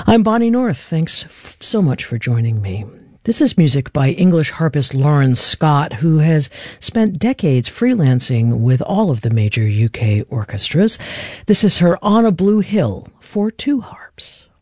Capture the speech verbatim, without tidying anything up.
I'm Bonnie North. Thanks f- so much for joining me. This is music by English harpist Lauren Scott, who has spent decades freelancing with all of the major U K orchestras. This is her On a Blue Hill for two harps.